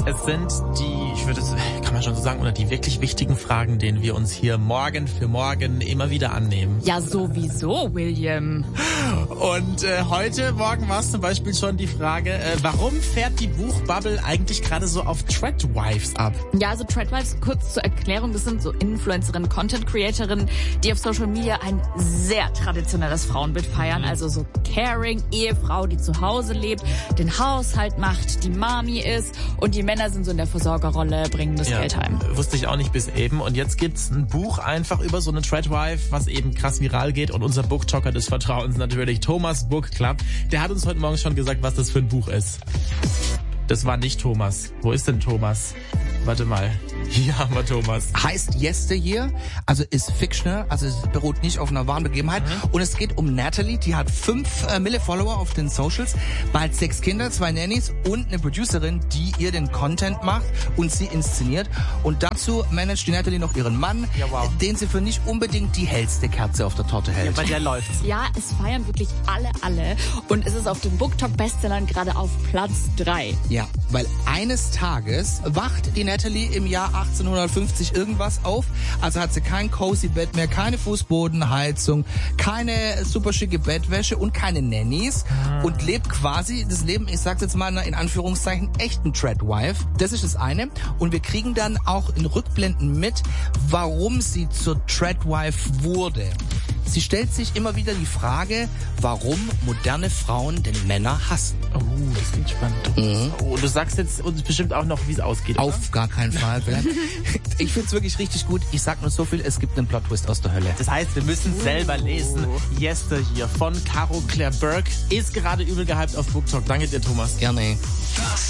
Es sind kann man schon so sagen, oder die wirklich wichtigen Fragen, denen wir uns hier Morgen für Morgen immer wieder annehmen. Ja, sowieso, William. Und morgen war es zum Beispiel schon die Frage, warum fährt die Buchbubble eigentlich gerade so auf Threadwives ab? Ja, also Threadwives, kurz zur Erklärung, das sind so Influencerinnen, Content-Creatorinnen, die auf Social Media ein sehr traditionelles Frauenbild feiern. Also so caring, Ehefrau, die zu Hause lebt, den Haushalt macht, die Mami ist und die Männer sind so in der Versorgerrolle, bringen das Geld heim. Wusste ich auch nicht bis eben. Und jetzt gibt's ein Buch einfach über so eine Threadwife, was eben krass viral geht. Und unser Booktalker des Vertrauens natürlich, Thomas Book Club, der hat uns heute Morgen schon gesagt, was das für ein Buch ist. Das war nicht Thomas. Wo ist denn Thomas? Warte mal. Hier haben wir Thomas. Heißt Yesteryear, also ist fictional, also es beruht nicht auf einer wahren Begebenheit. Und es geht um Natalie, die hat 5 Mille Follower auf den Socials, bald 6 Kinder, 2 Nannies und eine Producerin, die ihr den Content macht und sie inszeniert. Und dazu managt die Natalie noch ihren Mann, den sie für nicht unbedingt die hellste Kerze auf der Torte hält. Ja, bei der läuft's. Ja, es feiern wirklich alle. Und es ist auf den BookTok-Bestsellern gerade auf Platz 3. Ja, weil eines Tages wacht die Natalie im Jahr 1850 irgendwas auf. Also hat sie kein cozy Bett mehr, keine Fußbodenheizung, keine super schicke Bettwäsche und keine Nannies und lebt quasi das Leben, ich sag's jetzt mal in Anführungszeichen, echten Threadwife. Das ist das eine. Und wir kriegen dann auch in Rückblenden mit, warum sie zur Threadwife wurde. Sie stellt sich immer wieder die Frage, warum moderne Frauen den Männer hassen. Oh, das klingt spannend. Oh, du sagst jetzt uns bestimmt auch noch, wie es ausgeht. Auf gar keinen Fall. Ich find's wirklich richtig gut. Ich sag nur so viel, es gibt einen Plot-Twist aus der Hölle. Das heißt, wir müssen selber lesen. Yesteryear von Caro Claire Burke ist gerade übel gehypt auf BookTok. Danke dir, Thomas. Gerne.